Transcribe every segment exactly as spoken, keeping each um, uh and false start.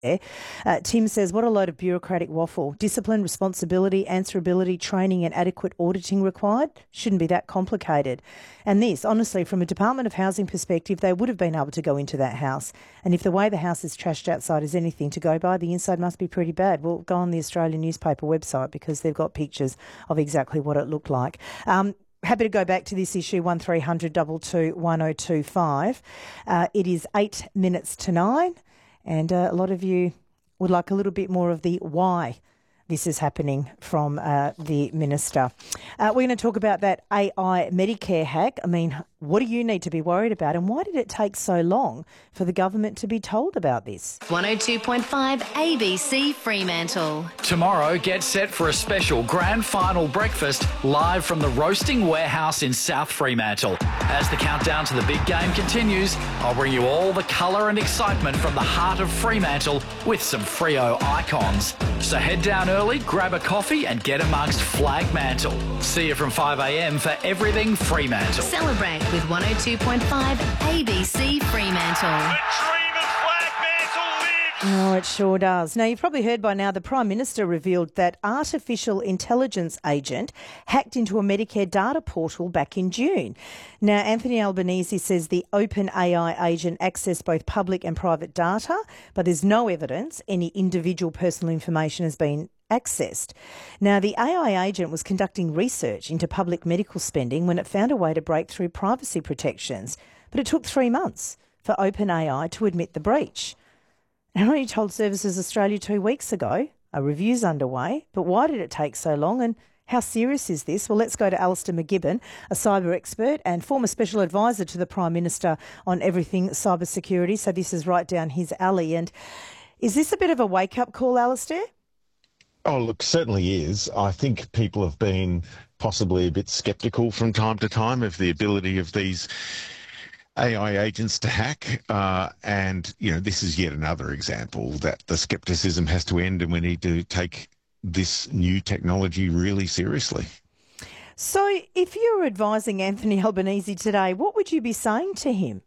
Uh, Tim says, what a load of bureaucratic waffle. Discipline, responsibility, answerability, training and adequate auditing required. Shouldn't be that complicated. And this, honestly, from a Department of Housing perspective, they would have been able to go into that house. And if the way the house is trashed outside is anything to go by, the inside must be pretty bad. Well, go on the Australian newspaper website because they've got pictures of exactly what it looked like. Um, Happy to go back to this issue, one three hundred two two one oh two five. Uh, it is eight minutes to nine. And uh, a lot of you would like a little bit more of the why this is happening from uh, the Minister. Uh, we're going to talk about that A I Medicare hack. I mean, what do you need to be worried about, and why did it take so long for the government to be told about this? one oh two point five A B C Fremantle. Tomorrow, get set for a special grand final breakfast live from the Roasting Warehouse in South Fremantle. As the countdown to the big game continues, I'll bring you all the colour and excitement from the heart of Fremantle with some Freo icons. So head down early, grab a coffee and get amongst Flag Mantle. See you from five a m for everything Fremantle. Celebrate with one oh two point five A B C Fremantle. The dream of Flag Mantle lives! Oh, it sure does. Now, you've probably heard by now the Prime Minister revealed that artificial intelligence agent hacked into a Medicare data portal back in June. Now, Anthony Albanese says the OpenAI agent accessed both public and private data, but there's no evidence any individual personal information has been accessed. Now, the A I agent was conducting research into public medical spending when it found a way to break through privacy protections, but it took three months for OpenAI to admit the breach. And I only told Services Australia two weeks ago. A review's underway, but why did it take so long, and how serious is this? Well, let's go to Alistair McGibbon, a cyber expert and former special advisor to the Prime Minister on everything cyber security. So this is right down his alley. And is this a bit of a wake-up call, Alistair? Oh, look, certainly is. I think people have been possibly a bit sceptical from time to time of the ability of these A I agents to hack. Uh, and, you know, this is yet another example that the scepticism has to end and we need to take this new technology really seriously. So if you were advising Anthony Albanese today, what would you be saying to him?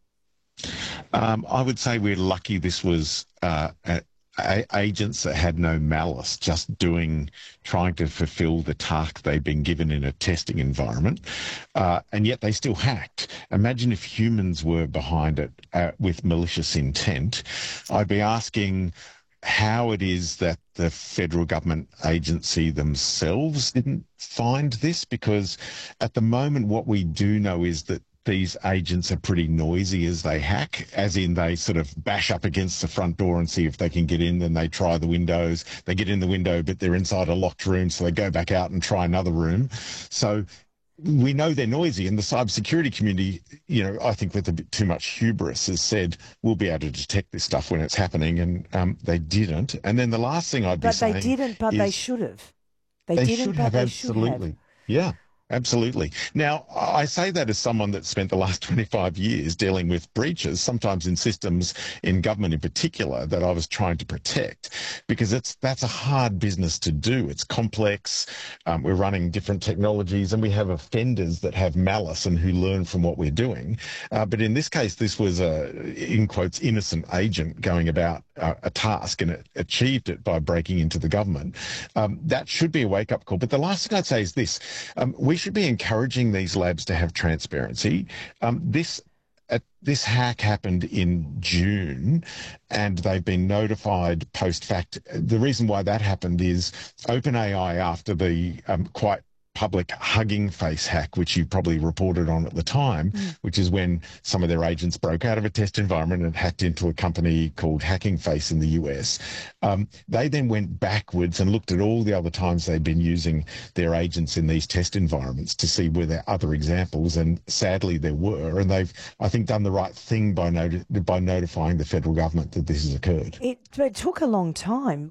Um, I would say we're lucky this was uh, a, A- agents that had no malice, just doing, trying to fulfill the task they've been given in a testing environment, uh, and yet they still hacked. Imagine if humans were behind it uh, with malicious intent. I'd be asking how it is that the federal government agency themselves didn't find this, because at the moment what we do know is that these agents are pretty noisy as they hack, as in they sort of bash up against the front door and see if they can get in, then they try the windows. They get in the window, but they're inside a locked room, so they go back out and try another room. So we know they're noisy, and the cybersecurity community, you know, I think with a bit too much hubris has said, we'll be able to detect this stuff when it's happening, and um, they didn't. And then the last thing I'd be but saying But they didn't, but they should have. They, they didn't, should but have, they absolutely. should have. Yeah. Absolutely. Now, I say that as someone that spent the last twenty-five years dealing with breaches, sometimes in systems in government in particular, that I was trying to protect, because it's that's a hard business to do. It's complex. Um, we're running different technologies, and we have offenders that have malice and who learn from what we're doing. Uh, but in this case, this was a, in quotes, innocent agent going about uh, a task, and it achieved it by breaking into the government. Um, that should be a wake-up call. But the last thing I'd say is this. Um, we should be encouraging these labs to have transparency. Um, this uh, this hack happened in June, and they've been notified post-fact. The reason why that happened is OpenAI, after the um, quite public Hugging Face hack, which you probably reported on at the time, mm. which is when some of their agents broke out of a test environment and hacked into a company called Hacking Face in the U S. Um, they then went backwards and looked at all the other times they'd been using their agents in these test environments to see were there other examples, and sadly there were. And they've, I think, done the right thing by noti- by notifying the federal government that this has occurred. It, it took a long time.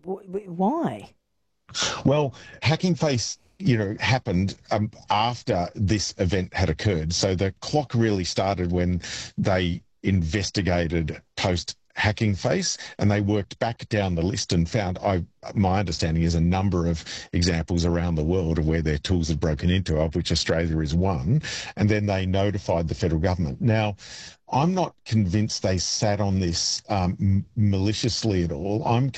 Why? Well, Hacking Face, you know, happened um, after this event had occurred. So the clock really started when they investigated post Hacking Face, and they worked back down the list and found, I, my understanding is, a number of examples around the world of where their tools had broken into, of which Australia is one. And then they notified the federal government. Now, I'm not convinced they sat on this um, maliciously at all. I'm